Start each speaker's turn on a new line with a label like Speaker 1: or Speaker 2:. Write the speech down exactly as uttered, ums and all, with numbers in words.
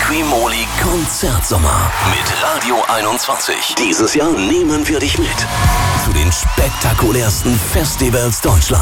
Speaker 1: Quimoli Konzertsommer mit Radio einundzwanzig. Dieses Jahr nehmen wir dich mit zu den spektakulärsten Festivals Deutschlands.